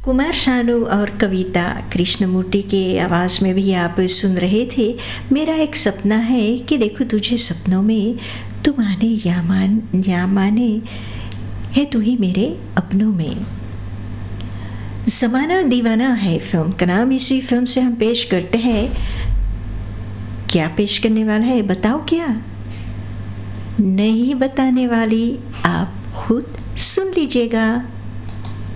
कुमार शानू और कविता कृष्णमूर्ति के आवाज़ में भी आप सुन रहे थे मेरा एक सपना है कि देखो तुझे सपनों में, तू माने या माने है तू ही मेरे अपनों में। ज़माना दीवाना है फिल्म का नाम। इसी फिल्म से हम पेश करते हैं, क्या पेश करने वाला है बताओ क्या? नहीं बताने वाली, आप खुद सुन लीजिएगा।